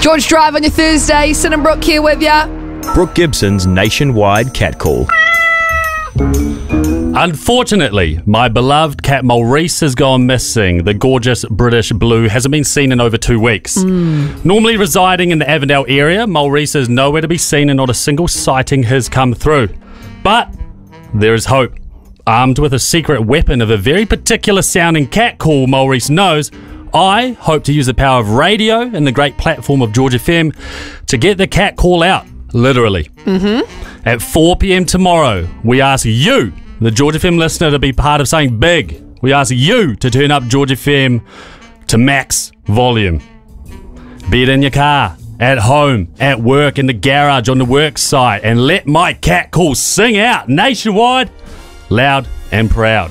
George Drive on your Thursday. Sid and Brooke here with ya. Brooke Gibson's nationwide cat call. Unfortunately, my beloved cat Maurice has gone missing. The gorgeous British Blue hasn't been seen in over 2 weeks. Normally residing in the Avondale area, Maurice is nowhere to be seen and not a single sighting has come through. But there is hope. Armed with a secret weapon of a very particular sounding cat call Maurice knows, I hope to use the power of radio and the great platform of George FM to get the cat call out, literally. At 4 p.m. tomorrow, we ask you, the George FM listener, to be part of something big. We ask you to turn up George FM to max volume. Be it in your car, at home, at work, in the garage, on the work site, and let my cat call sing out nationwide, loud and proud.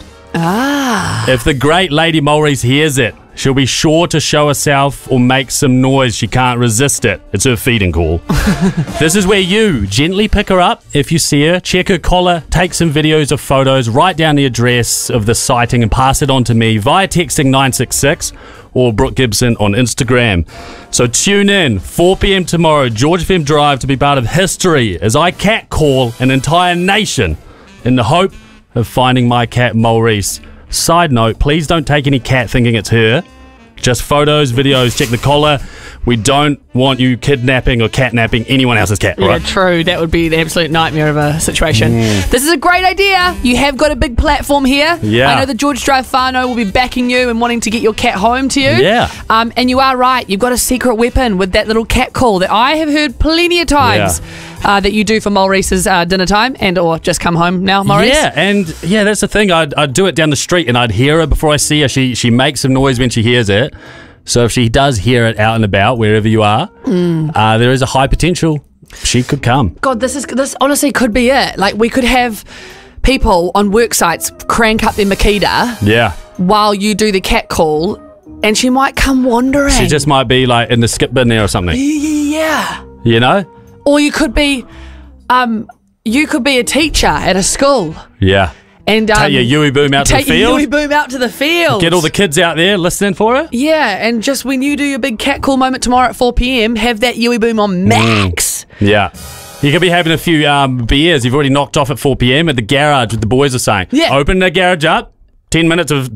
If the great Lady Maurice hears it, she'll be sure to show herself or make some noise. She can't resist it. It's her feeding call. This is where you gently pick her up if you see her, check her collar, take some videos or photos, write down the address of the sighting and pass it on to me via texting 966 or Brooke Gibson on Instagram. So tune in, 4 p.m. tomorrow, George FM Drive, to be part of history as I cat call an entire nation in the hope of finding my cat Maurice. Side note, please don't take any cat thinking it's her. Just photos, videos, check the collar. We don't want you kidnapping or catnapping anyone else's cat, right? Yeah, true. That would be the absolute nightmare of a situation. This is a great idea. You have got a big platform here. Yeah. I know the George Drive whānau will be backing you and wanting to get your cat home to you. Yeah. And you are right. You've got a secret weapon with that little cat call that I have heard plenty of times that you do for Maurice's dinner time and or just come home now, Maurice. Yeah, and that's the thing. I'd do it down the street and I'd hear her before I see her. She makes some noise when she hears it. So if she does hear it out and about, wherever you are, there is a high potential she could come. God, this honestly could be it. Like, we could have people on work sites crank up their Makita while you do the cat call, and she might come wandering. She just might be like in the skip bin there or something. Yeah. You know? Or you could be a teacher at a school. Yeah. And take your Yui Boom out to the field. Take your Yui Boom out to the field. Get all the kids out there listening for her. Yeah, and just when you do your big cat call moment tomorrow at 4 p.m, have that Yui Boom on max. Yeah. You could be having a few beers you've already knocked off at 4 p.m. at the garage with the boys are saying. Yeah. Open the garage up, 10 minutes of